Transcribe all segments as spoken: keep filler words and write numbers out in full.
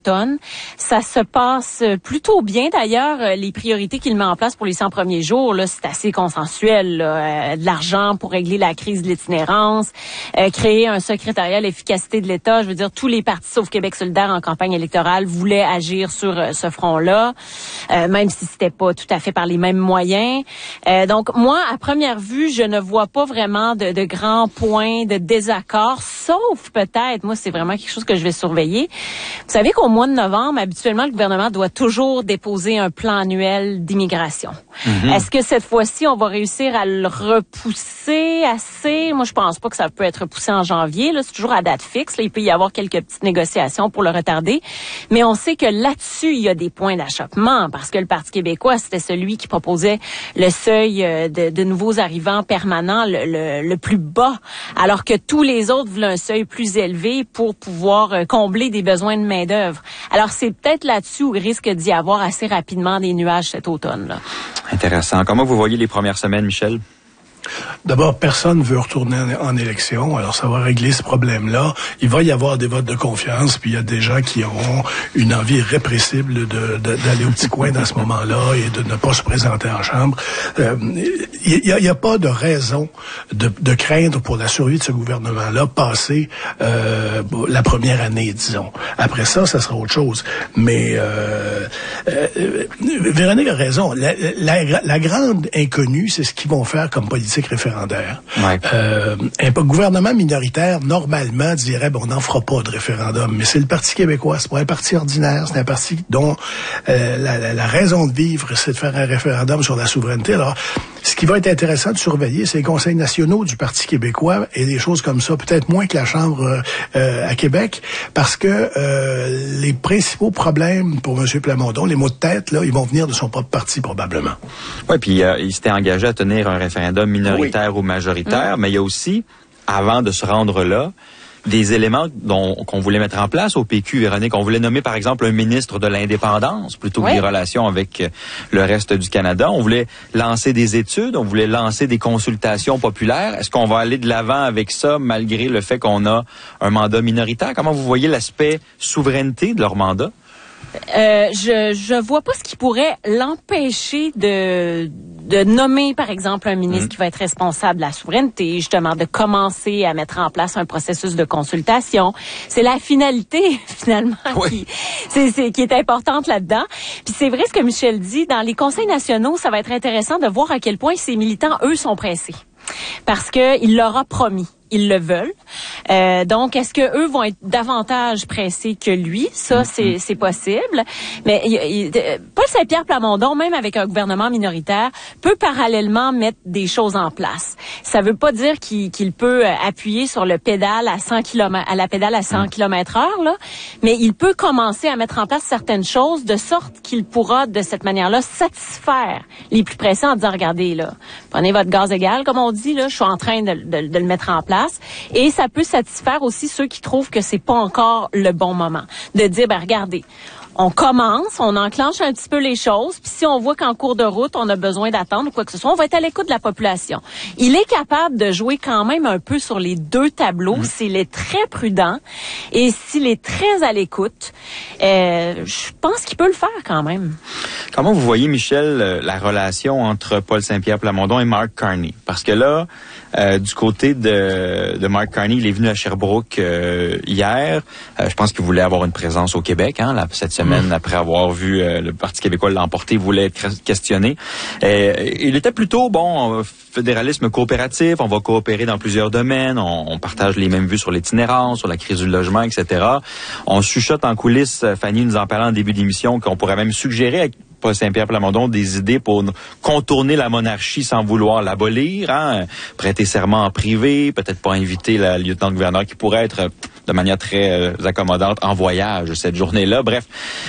tonnes. Ça se passe plutôt bien. D'ailleurs, les priorités qu'il met en place pour les cent premiers jours, là, c'est assez consensuel. Là. De l'argent pour régler la crise de l'itinérance, euh, créer un secrétariat à l'efficacité de l'État. Je veux dire, tous les partis sauf Québec solidaire en campagne électorale voulaient agir sur euh, ce front-là, euh, même si c'était pas tout à fait par les mêmes moyens. Euh, donc, moi, à première vue, je ne vois pas vraiment de, de grands points de désaccord, sauf peut-être, moi, c'est vraiment quelque chose que je vais surveiller. Vous savez qu'au mois de novembre, habituellement, le gouvernement doit toujours déposer un plan annuel d'immigration. Mm-hmm. Est-ce que cette fois-ci, on va réussir à le repousser assez? Moi, je pense pas que ça peut être repoussé en janvier. Là, c'est toujours à date fixe. Là, il peut y avoir quelques petites négociations pour le retarder. Mais on sait que là-dessus, il y a des points d'achoppement parce que le Parti québécois, c'était celui qui proposait le seuil de, de nouveaux arrivants permanents le, le, le plus bas, alors que tous les autres voulaient un seuil plus élevé pour pouvoir combler des besoins de main-d'œuvre. Alors, c'est peut-être là-dessus où il risque d'y avoir assez rapidement des nuages cet automne, là. Intéressant. Comment vous voyez les premières semaines, Michel? D'abord, personne ne veut retourner en, en élection, alors ça va régler ce problème-là. Il va y avoir des votes de confiance, puis il y a des gens qui auront une envie irrépressible de, de, d'aller au petit coin dans ce moment-là et de ne pas se présenter en chambre. Euh, il n'y a, a pas de raison de, de craindre pour la survie de ce gouvernement-là passer euh, la première année, disons. Après ça, ça sera autre chose. Mais euh, euh, Véronique a raison. La, la, la grande inconnue, c'est ce qu'ils vont faire comme politique référendaire. Ouais. Euh, un gouvernement minoritaire, normalement, dirait, bon, on n'en fera pas de référendum. Mais c'est le Parti québécois, c'est pas un parti ordinaire, c'est un parti dont euh, la, la, la raison de vivre, c'est de faire un référendum sur la souveraineté. Alors, ce qui va être intéressant de surveiller, c'est les conseils nationaux du Parti québécois et des choses comme ça, peut-être moins que la Chambre euh, à Québec, parce que euh, les principaux problèmes pour M. Plamondon, les maux de tête, là, ils vont venir de son propre parti, probablement. Oui, puis euh, il s'était engagé à tenir un référendum minoritaire oui. ou majoritaire, mmh. mais il y a aussi, avant de se rendre là, des éléments dont, qu'on voulait mettre en place au P Q, Véronique. On voulait nommer, par exemple, un ministre de l'indépendance plutôt que oui. des relations avec le reste du Canada. On voulait lancer des études, on voulait lancer des consultations populaires. Est-ce qu'on va aller de l'avant avec ça, malgré le fait qu'on a un mandat minoritaire? Comment vous voyez l'aspect souveraineté de leur mandat? Euh, je je vois pas ce qui pourrait l'empêcher de de nommer, par exemple, un ministre mmh. qui va être responsable de la souveraineté, justement, de commencer à mettre en place un processus de consultation. C'est la finalité, finalement, oui. qui, c'est, c'est, qui est importante là-dedans. Puis c'est vrai ce que Michel dit, dans les conseils nationaux, ça va être intéressant de voir à quel point ces militants, eux, sont pressés. Parce que il leur a promis. Ils le veulent. Euh, donc, est-ce que eux vont être davantage pressés que lui? Ça, mm-hmm. c'est, c'est possible. Mais il, il, Paul Saint-Pierre Plamondon, même avec un gouvernement minoritaire, peut parallèlement mettre des choses en place. Ça veut pas dire qu'il, qu'il peut appuyer sur le pédale à cent kilomètres, à la pédale à cent kilomètres heure, là. Mais il peut commencer à mettre en place certaines choses de sorte qu'il pourra, de cette manière-là, satisfaire les plus pressés en disant, regardez, là, prenez votre gaz égal, comme on dit, là, je suis en train de, de, de le mettre en place. Et ça peut satisfaire aussi ceux qui trouvent que c'est pas encore le bon moment. De dire, ben regardez, on commence, on enclenche un petit peu les choses, puis si on voit qu'en cours de route, on a besoin d'attendre ou quoi que ce soit, on va être à l'écoute de la population. Il est capable de jouer quand même un peu sur les deux tableaux mmh. s'il est très prudent et s'il est très à l'écoute. Euh, je pense qu'il peut le faire quand même. Comment vous voyez, Michel, la relation entre Paul Saint-Pierre Plamondon et Mark Carney? Parce que là, Euh, du côté de, de Mark Carney, il est venu à Sherbrooke euh, hier. Euh, je pense qu'il voulait avoir une présence au Québec hein, là, cette semaine, mmh. après avoir vu euh, le Parti québécois l'emporter, il voulait être questionné. Euh, il était plutôt, bon, fédéralisme coopératif, on va coopérer dans plusieurs domaines, on, on partage les mêmes vues sur l'itinérance, sur la crise du logement, et cetera. On chuchote en coulisses, Fanny nous en parlait en début d'émission, qu'on pourrait même suggérer à Paul Saint-Pierre Plamondon des idées pour contourner la monarchie sans vouloir l'abolir, hein? Prêter serment en privé, peut-être pas inviter la lieutenant-gouverneur qui pourrait être de manière très euh, accommodante en voyage cette journée-là. Bref,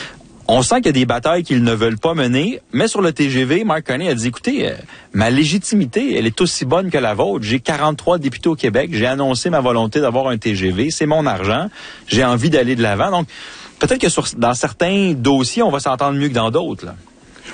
on sent qu'il y a des batailles qu'ils ne veulent pas mener, mais sur le T G V, Mark Carney a dit, écoutez, euh, ma légitimité, elle est aussi bonne que la vôtre. J'ai quarante-trois députés au Québec, j'ai annoncé ma volonté d'avoir un T G V, c'est mon argent, j'ai envie d'aller de l'avant. Donc, peut-être que sur, dans certains dossiers, on va s'entendre mieux que dans d'autres, là.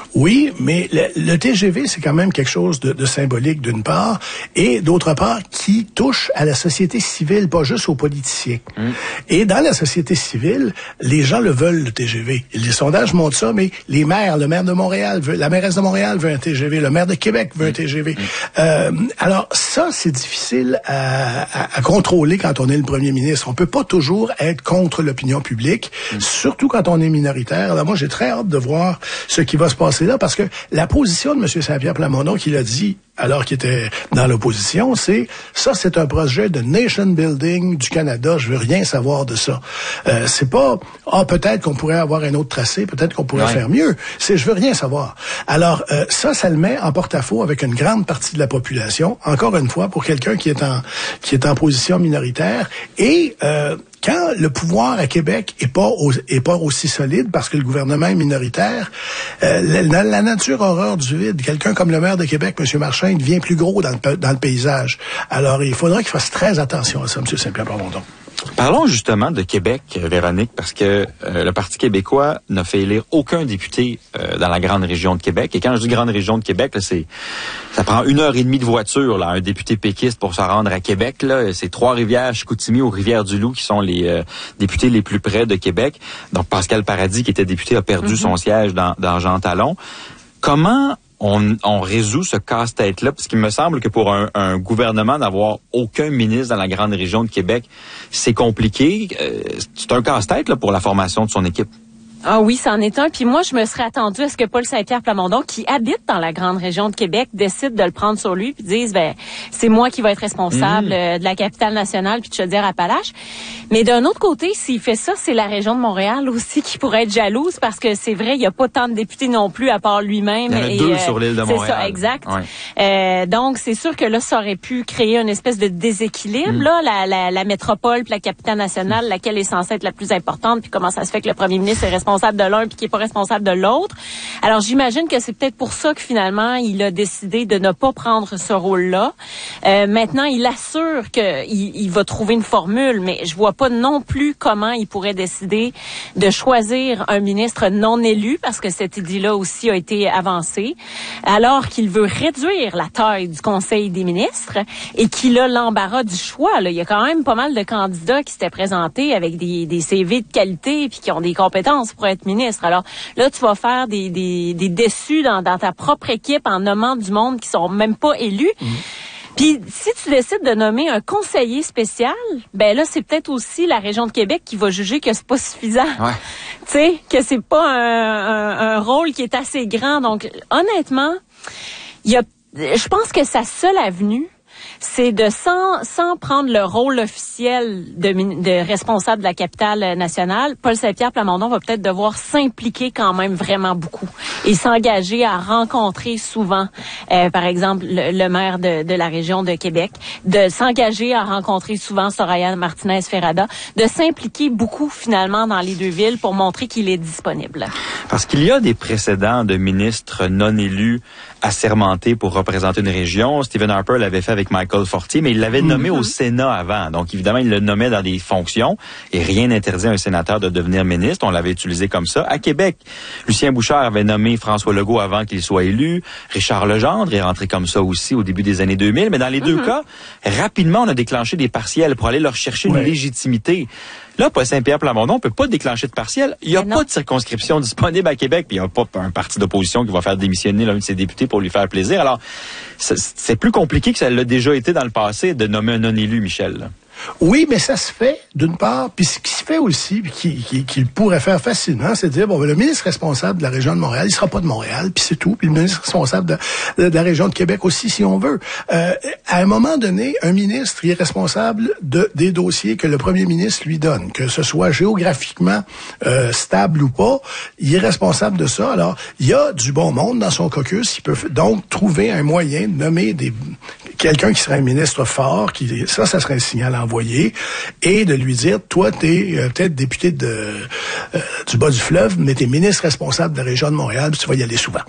Oui, mais le, le T G V, c'est quand même quelque chose de, de symbolique d'une part, et d'autre part, qui touche à la société civile, pas juste aux politiciens. Mmh. Et dans la société civile, les gens le veulent, le T G V. Les sondages montrent ça, mais les maires, le maire de Montréal veut, la mairesse de Montréal veut un T G V, le maire de Québec veut mmh. un T G V. Mmh. Euh, alors ça, c'est difficile à, à, à contrôler quand on est le premier ministre. On peut pas toujours être contre l'opinion publique, mmh. surtout quand on est minoritaire. Alors moi, j'ai très hâte de voir ce qui va se passer là, parce que la position de M. Saint-Pierre Plamondon, qu'il a dit alors qu'il était dans l'opposition, c'est ça, c'est un projet de nation building du Canada. Je veux rien savoir de ça. Euh, c'est pas ah peut-être qu'on pourrait avoir un autre tracé, peut-être qu'on pourrait ouais. faire mieux. C'est je veux rien savoir. Alors euh, ça, ça le met en porte-à-faux avec une grande partie de la population. Encore une fois, pour quelqu'un qui est en qui est en position minoritaire et euh, quand le pouvoir à Québec est pas au, est pas aussi solide parce que le gouvernement est minoritaire, euh, la, la nature horreur du vide. Quelqu'un comme le maire de Québec, M. Marchand, il devient plus gros dans le, dans le paysage. Alors, il faudra qu'il fasse très attention à ça, M. Saint-Pierre Plamondon. Parlons justement de Québec, Véronique, parce que euh, le Parti québécois n'a fait élire aucun député euh, dans la grande région de Québec. Et quand je dis grande région de Québec, là, c'est ça prend une heure et demie de voiture, là, un député péquiste pour se rendre à Québec. Là, c'est Trois-Rivières, Chicoutimi ou Rivière-du-Loup qui sont les euh, députés les plus près de Québec. Donc Pascal Paradis, qui était député, a perdu mm-hmm. son siège dans, dans Jean Talon. Comment On, on résout ce casse-tête-là, parce qu'il me semble que pour un, un gouvernement d'avoir aucun ministre dans la grande région de Québec, c'est compliqué. Euh, c'est un casse-tête là, pour la formation de son équipe. Ah oui, c'en est un. Puis moi, je me serais attendue à ce que Paul Saint-Pierre Plamondon, qui habite dans la grande région de Québec, décide de le prendre sur lui puis dise, ben, c'est moi qui vais être responsable mmh. euh, de la capitale nationale puis de Chaudière-Appalaches. Mais d'un autre côté, s'il fait ça, c'est la région de Montréal aussi qui pourrait être jalouse parce que c'est vrai, il n'y a pas tant de députés non plus à part lui-même. Il y en a et, deux euh, sur l'île de Montréal. C'est ça, exact. Ouais. Euh, donc, c'est sûr que là, ça aurait pu créer une espèce de déséquilibre. Mmh. Là, la, la, la métropole puis la capitale nationale, mmh. laquelle est censée être la plus importante, puis comment ça se fait que le premier ministre est responsable de l'un puis qui est pas responsable de l'autre. Alors, j'imagine que c'est peut-être pour ça que finalement, il a décidé de ne pas prendre ce rôle-là. Euh, maintenant, il assure qu'il il va trouver une formule, mais je vois pas non plus comment il pourrait décider de choisir un ministre non élu, parce que cette idée-là aussi a été avancée, alors qu'il veut réduire la taille du Conseil des ministres et qu'il a l'embarras du choix. Là. Il y a quand même pas mal de candidats qui s'étaient présentés avec des, des C V de qualité puis qui ont des compétences pour être ministre. Alors là, tu vas faire des, des, des déçus dans, dans ta propre équipe en nommant du monde qui sont même pas élus. Mmh. Puis si tu décides de nommer un conseiller spécial, ben là, c'est peut-être aussi la région de Québec qui va juger que c'est pas suffisant. Ouais. Tu sais, que c'est pas un, un, un rôle qui est assez grand. Donc, honnêtement, il y a, je pense que sa seule avenue, c'est de sans sans prendre le rôle officiel de, de responsable de la capitale nationale, Paul Saint-Pierre Plamondon va peut-être devoir s'impliquer quand même vraiment beaucoup et s'engager à rencontrer souvent, euh, par exemple, le, le maire de, de la région de Québec, de s'engager à rencontrer souvent Soraya Martinez-Ferrada, de s'impliquer beaucoup finalement dans les deux villes pour montrer qu'il est disponible. Parce qu'il y a des précédents de ministres non élus assermentés pour représenter une région. Stephen Harper l'avait fait avec Michael Fortier, mais il l'avait nommé mm-hmm. au Sénat avant. Donc, évidemment, il le nommait dans des fonctions et rien n'interdit à un sénateur de devenir ministre. On l'avait utilisé comme ça. À Québec, Lucien Bouchard avait nommé François Legault avant qu'il soit élu. Richard Legendre est rentré comme ça aussi au début des années deux mille. Mais dans les mm-hmm. deux cas, rapidement, on a déclenché des partiels pour aller leur chercher ouais. une légitimité. Là, Paul Saint-Pierre Plamondon ne peut pas déclencher de partiel. Il n'y a pas de circonscription disponible à Québec. Puis il n'y a pas un parti d'opposition qui va faire démissionner l'un de ses députés pour lui faire plaisir. Alors, c'est plus compliqué que ça l'a déjà été dans le passé de nommer un non-élu, Michel. Là. Oui, mais ça se fait, d'une part, puis ce qui se fait aussi, puis qui, qui, qui pourrait faire facilement, c'est de dire, bon, ben, le ministre responsable de la région de Montréal, il sera pas de Montréal, puis c'est tout, puis le ministre responsable de, de, de la région de Québec aussi, si on veut. Euh, à un moment donné, un ministre, il est responsable de, des dossiers que le premier ministre lui donne, que ce soit géographiquement euh, stable ou pas, il est responsable de ça. Alors, il y a du bon monde dans son caucus, il peut donc trouver un moyen de nommer des quelqu'un qui serait un ministre fort, qui ça, ça serait un signal envoyé, et de lui dire, toi, t'es euh, peut-être député de euh, du bas du fleuve, mais t'es ministre responsable de la région de Montréal, puis tu vas y aller souvent.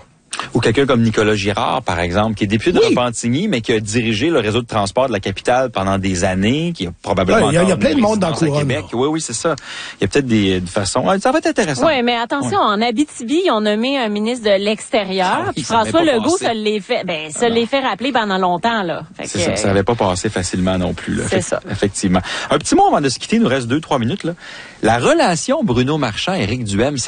Ou quelqu'un comme Nicolas Girard, par exemple, qui est député de Oui. Repentigny, mais qui a dirigé le réseau de transport de la capitale pendant des années, qui a probablement... Ouais, il y a- il y a plein de monde dans le résidence à couronne, Québec. là. Oui, oui, c'est ça. Il y a peut-être des, des façons... Ah, ça va être intéressant. Oui, mais attention, en Abitibi, ils ont nommé un ministre de l'extérieur. Ah oui, puis ça François m'avait pas Legault, passé. ça l'est fait, ben, ça Ah non. l'est fait rappeler pendant longtemps, là. Fait C'est que, ça, ça n'avait pas passé facilement non plus. Là. C'est Fait- ça. Effectivement. Un petit mot avant de se quitter, il nous reste deux, trois minutes. Là. La relation Bruno Marchand-Éric Duhem,